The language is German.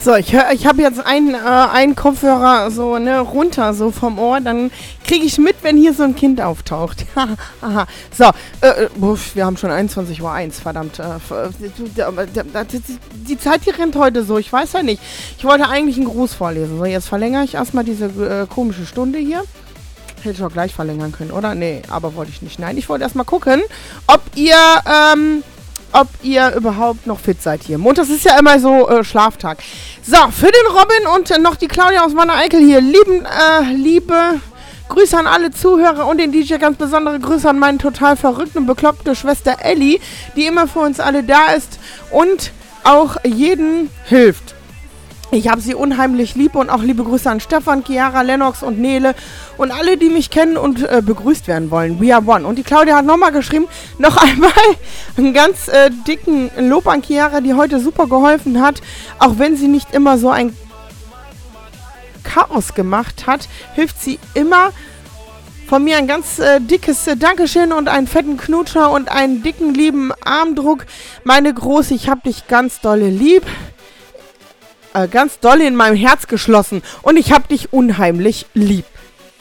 So, ich habe jetzt einen Kopfhörer so runter, so vom Ohr, dann kriege ich mit, wenn hier so ein Kind auftaucht. Aha. So, wir haben schon 21:01 Uhr, verdammt. Die Zeit, die rennt heute so, ich weiß ja nicht. Ich wollte eigentlich einen Gruß vorlesen. So, jetzt verlängere ich erstmal diese komische Stunde hier. Hätte ich auch gleich verlängern können, oder? Nee, aber wollte ich nicht. Nein, ich wollte erstmal gucken, ob ihr überhaupt noch fit seid hier. Montags ist ja immer so Schlaftag. So, für den Robin und noch die Claudia aus Wanne-Eickel hier. Liebe Grüße an alle Zuhörer und den DJ. Ganz besondere Grüße an meine total verrückte und bekloppte Schwester Elli, die immer für uns alle da ist und auch jeden hilft. Ich habe sie unheimlich lieb und auch liebe Grüße an Stefan, Chiara, Lennox und Nele und alle, die mich kennen und begrüßt werden wollen. We are one. Und die Claudia hat nochmal geschrieben, noch einmal einen ganz dicken Lob an Chiara, die heute super geholfen hat. Auch wenn sie nicht immer so ein Chaos gemacht hat, hilft sie immer. Von mir ein ganz dickes Dankeschön und einen fetten Knutscher und einen dicken, lieben Armdruck. Meine Große, ich hab dich ganz dolle lieb. Ganz doll in meinem Herz geschlossen und ich hab dich unheimlich lieb.